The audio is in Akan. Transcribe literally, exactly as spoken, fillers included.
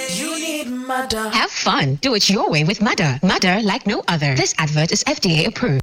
You need Mother. Have fun. Do it your way with Mother. Mother like no other. This advert is F D A approved.